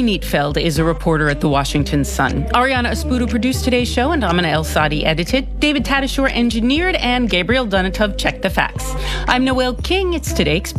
Neatfeld is a reporter at the Washington Sun. Ariana Espudo produced today's show, and Amina El Sadi edited. David Tadashore engineered, and Gabriel Donatov checked the facts. I'm Noel King. It's Today Explained.